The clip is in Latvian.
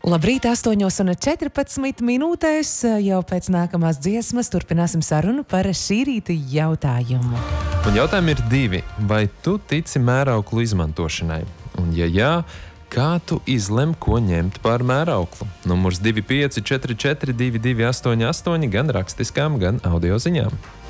Labrīt, 8:14 minūtēs. Jau pēc nākamās dziesmas turpināsim sarunu par šī rīta jautājumu. Un jautājumi ir divi. Vai tu tici mērauklu izmantošanai? Un ja jā, kā tu izlem, ko ņemt par mērauklu? Numurs 2544 2288 gan rakstiskām, gan audio ziņām.